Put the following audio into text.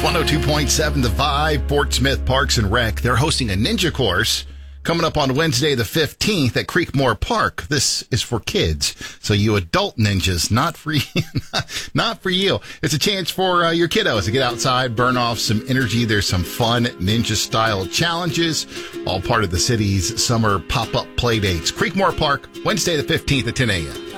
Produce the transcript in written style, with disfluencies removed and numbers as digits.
102.7 The Vibe, Fort Smith Parks and Rec. They're hosting a ninja course coming up on Wednesday the 15th at Creekmore Park. This is for kids, so you adult ninjas, not for you. Not for you. It's a chance for your kiddos to get outside, burn off some energy. There's some fun ninja-style challenges, all part of the city's summer pop-up play dates. Creekmore Park, Wednesday the 15th at 10 a.m.